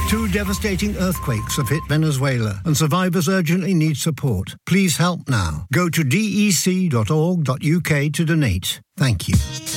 Two devastating earthquakes have hit Venezuela and survivors urgently need support. Please help now. Go to dec.org.uk to donate. Thank you.